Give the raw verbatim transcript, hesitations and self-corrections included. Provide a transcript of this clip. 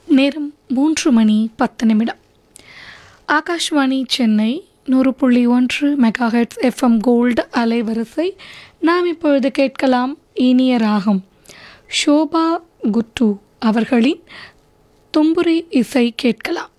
நேரம் மூன்று மணி பத்து நிமிடம். ஆகாஷ்வாணி சென்னை நூறு புள்ளி ஒன்று மெகாஹெட்ஸ் எஃப்எம் கோல்டு அலைவரிசை. நாம் இப்பொழுது கேட்கலாம் இனிய ராகம். ஷோபா குட்டு அவர்களின் தும்புரி இசை கேட்கலாம்.